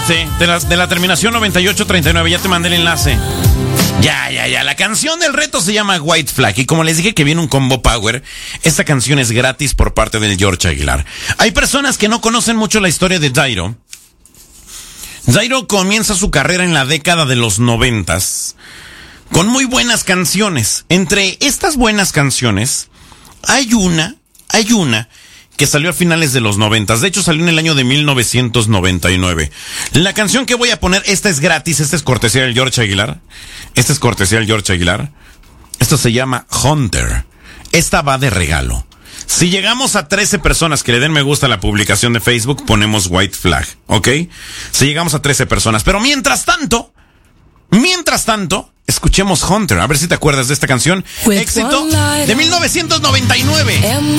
Sí, de la terminación 9839, ya te mandé el enlace. Ya. La canción del reto se llama White Flag. Y como les dije que viene un combo power, esta canción es gratis por parte del George Aguilar. Hay personas que no conocen mucho la historia de Jairo. Jairo comienza su carrera en la década de los 90s con muy buenas canciones. Entre estas buenas canciones, hay una que salió a finales de los 90s. De hecho, salió en el año de 1999. La canción que voy a poner, esta es gratis, esta es cortesía del George Aguilar. Esto se llama Hunter. Esta va de regalo. Si llegamos a 13 personas que le den me gusta a la publicación de Facebook, ponemos White Flag, ¿ok? Si llegamos a 13 personas. Pero mientras tanto, escuchemos Hunter. A ver si te acuerdas de esta canción. Éxito de 1999.